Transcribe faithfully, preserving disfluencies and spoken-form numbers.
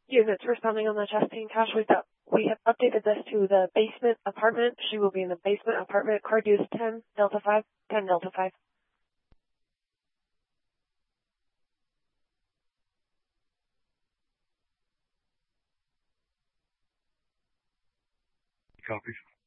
Units responding on the Chastain cache. We've got, we have updated this to the basement apartment. She will be in the basement apartment. Card use ten Delta five, ten Delta five. Copy.